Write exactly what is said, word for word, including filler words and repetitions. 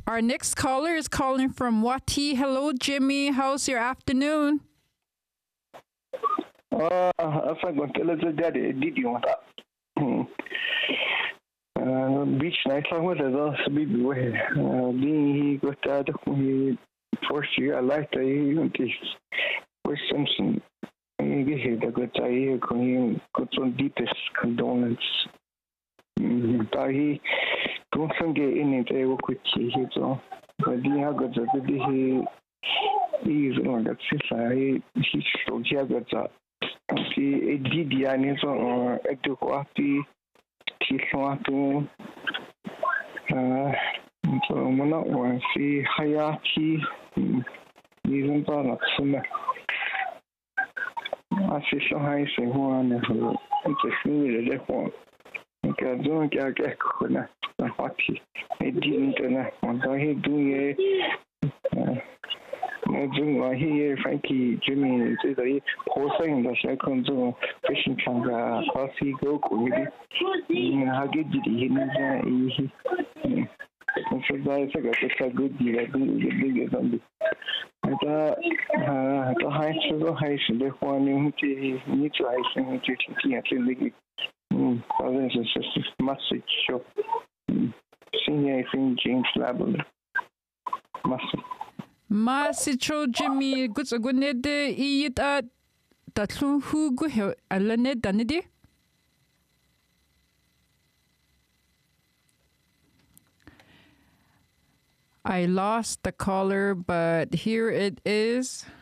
Our next caller is calling from Wati. Hello, Jimmy. How's your afternoon? Uh, I think to daddy did you want that? Uh, beach night song was a baby way. Uh, he got that he first year I liked the even this questions. He get the good I can got some deepest condolence. But he don't get in it. I work with he so. But he had got the he he is on that he he so he got that. He did the answer at the coffee. He saw to uh so mona one see hayati even not sooner. I see so high say one it's a new reform. Okay, don't get get corner. What he didn't know what he do I hear Frankie Jimmy 这个坡上的小空中飞行场的 coffee go 过的，嗯，还给自己那个伊，嗯，我说在这个这个 good 的这个这个东西，他啊，他还是说还是的话呢，这你做还是就挺挺挺那个，嗯，反正是是是 message show，嗯，现在是 James Level message。 Masitro Jimmy guts agunede iyit at tatlong hugo alane danidi. I lost the caller, but here it is.